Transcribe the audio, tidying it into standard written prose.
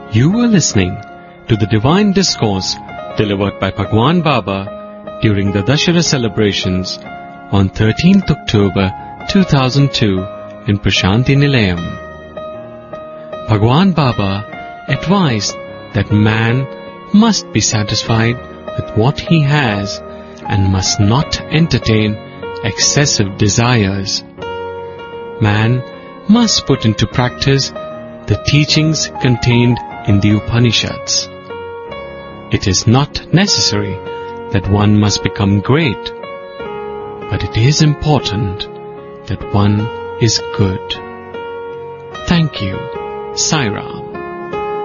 You were listening to the Divine Discourse delivered by Bhagwan Baba during the Dashera celebrations on 13th October 2002 in Prashanti Nilayam. Bhagwan Baba advised that man must be satisfied with what he has and must not entertain excessive desires. Man must put into practice the teachings contained in the Upanishads. It is not necessary that one must become great, but it is important that one is good. Thank you. Sai Ram.